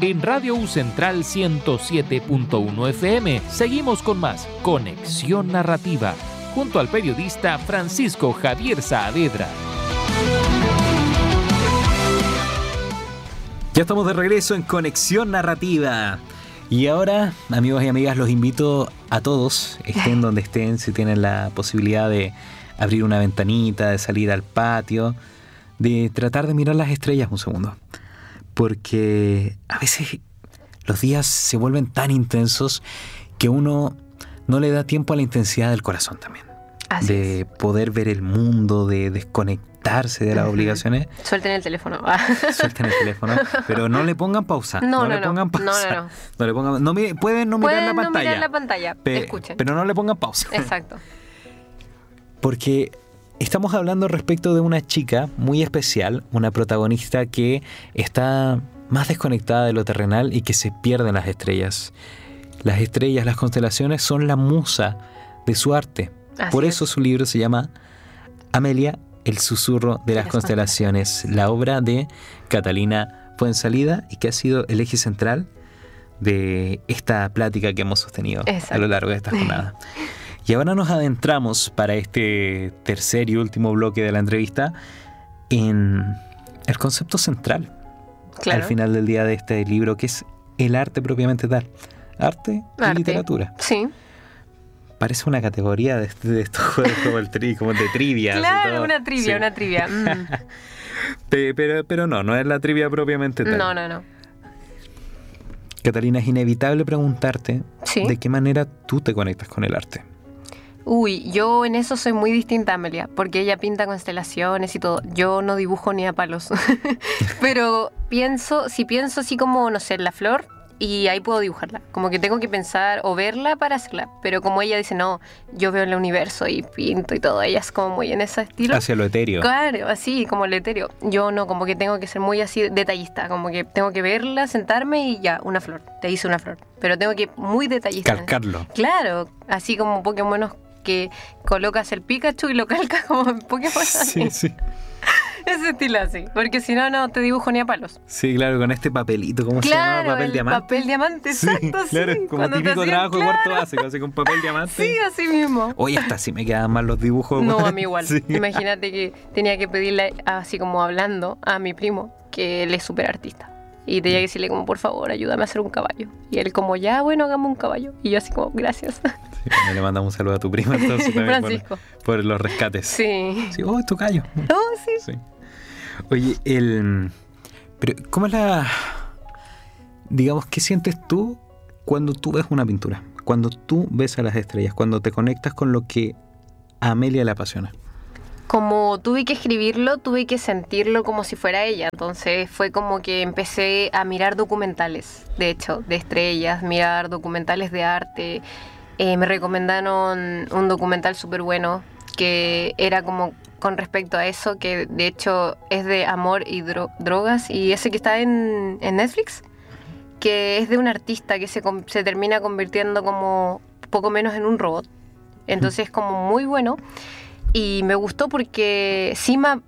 en Radio U Central 107.1 FM. Seguimos con más Conexión Narrativa, junto al periodista Francisco Javier Saavedra. Ya estamos de regreso en Conexión Narrativa. Y ahora, amigos y amigas, los invito a todos, estén donde estén, si tienen la posibilidad de abrir una ventanita, de salir al patio, de tratar de mirar las estrellas un segundo. Porque a veces los días se vuelven tan intensos que uno no le da tiempo a la intensidad del corazón también. Así de es. Poder ver el mundo, de desconectarse de las obligaciones. Suelten el teléfono. Suelten el teléfono, pero no le pongan pausa. No le pongan pausa. No le pongan, pueden no mirar la pantalla. Pueden no mirar la pantalla, escuchen. Pero no le pongan pausa. Exacto. Porque estamos hablando respecto de una chica muy especial, una protagonista que está más desconectada de lo terrenal y que se pierde en las estrellas. Las estrellas, las constelaciones son la musa de su arte. Por eso su libro se llama Amelia, el susurro de las constelaciones, la obra de Catalina Fuenzalida, y que ha sido el eje central de esta plática que hemos sostenido a lo largo de esta jornada. Y ahora nos adentramos para este tercer y último bloque de la entrevista en el concepto central, al final del día, de este libro, que es el arte propiamente tal. Arte y literatura. Sí. Parece una categoría de estos juegos como de trivia. Claro, una trivia. Pero no es la trivia propiamente tal. No. Catalina, es inevitable preguntarte de qué manera tú te conectas con el arte. Uy, yo en eso soy muy distinta a Amelia, porque ella pinta constelaciones y todo. Yo no dibujo ni a palos. Pero si pienso así como, no sé, en la flor, y ahí puedo dibujarla. Como que tengo que pensar o verla para hacerla. Pero como ella dice, no, yo veo el universo y pinto y todo. Ella es como muy en ese estilo. Hacia lo etéreo. Claro, así como lo etéreo. Yo no, como que tengo que ser muy así detallista. Como que tengo que verla, sentarme y ya, una flor. Te hice una flor. Pero tengo que muy detallista. Calcarlo. Claro, así como Pokémonos que colocas el Pikachu y lo calcas como en Pokémon. Sí. Ese estilo así, porque si no, no te dibujo ni a palos. Sí, claro, con este papelito, ¿cómo se llama? Papel diamante. Papel diamante, exacto, sí. Claro, como típico trabajo de cuarto básico, así con papel diamante. Sí, así mismo. Oye, hasta así me quedaban mal los dibujos. No, a mí igual. Sí. Imagínate que tenía que pedirle, así como hablando, a mi primo, que él es súper artista. Y tenía que decirle como, por favor, ayúdame a hacer un caballo. Y él como, ya, bueno, hagamos un caballo. Y yo así como, gracias. Sí, le mandamos un saludo a tu prima entonces también Francisco. Por los rescates. Sí. Sí, oh, es tu callo. Oh, sí. Oye, pero ¿cómo es digamos, qué sientes tú cuando tú ves una pintura? Cuando tú ves a las estrellas, cuando te conectas con lo que a Amelia le apasiona. Como tuve que escribirlo, tuve que sentirlo como si fuera ella. Entonces fue como que empecé a mirar documentales, de hecho, de estrellas, mirar documentales de arte. Me recomendaron un documental súper bueno que era como con respecto a eso, que de hecho es de amor y drogas, y ese que está en Netflix, que es de un artista que se termina convirtiendo como poco menos en un robot. Entonces es como muy bueno. Y me gustó porque sí